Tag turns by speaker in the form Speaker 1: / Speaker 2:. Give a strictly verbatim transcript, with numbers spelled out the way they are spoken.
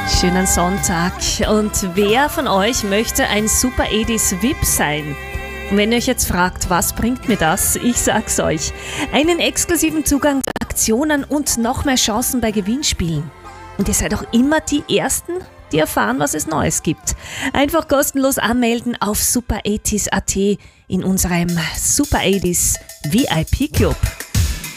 Speaker 1: Schönen Sonntag. Und wer von euch möchte ein Super achtzig V I P sein? Und wenn ihr euch jetzt fragt, was bringt mir das? Ich sag's euch. Einen exklusiven Zugang zu Aktionen und noch mehr Chancen bei Gewinnspielen. Und ihr seid auch immer die Ersten, die erfahren, was es Neues gibt. Einfach kostenlos anmelden auf super achtzig punkt at in unserem Super achtzig V I P Club.